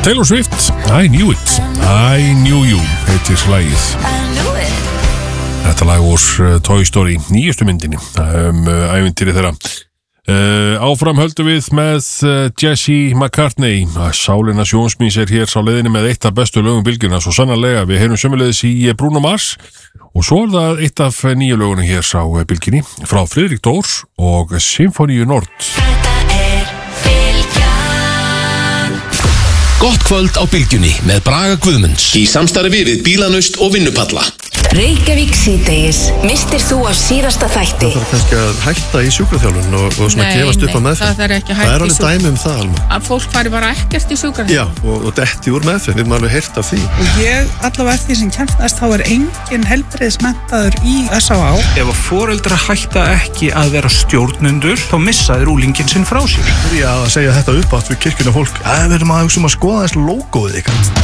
Taylor Swift, I Knew It, I Knew You heitir lagið. Þetta lag úr Toy Story, nýjustu myndinni, ævintýri þeirra. Áfram höldum við með Jesse McCartney. Sálina Sjónsmís hér sá leiðinni með eitt af bestu lögum bylgjuna, svo sannarlega. Við heyrum sömuleiðis í Bruno Mars og svo það eitt af nýju lögunum hér sá bylgjunni frá Friðrik Dór og Symfóníu Nord. Gott kvöld á bylgjunni með Braga Guðmunds í samstarfi við Bílanaust og Vinnupalla. Reykjavík síðdegis. Mistir þú af síðasta þætti? Það þarf kannski að hætta í sjúkraþjálfun og svona gefast upp á meðferð. Það þarf ekki að hætta í Það alveg dæmi það alveg. Að fólk fari bara ekkert í sjúkraþjálfun. Já, og detti úr meðferð. Við erum alveg heyrt af því. Og ég allavega eftir því sem kemst þá engin heilbrigðismenntaður í SÁÁ. Ef að foreldrar hætta ekki að vera stjórnendur, þá missa þeir úlinginn sinn frá sér. Já, að segja þetta upp átt við kirkjuna fólk. Við erum að hugsa að skoða þessu lógóið ykkar.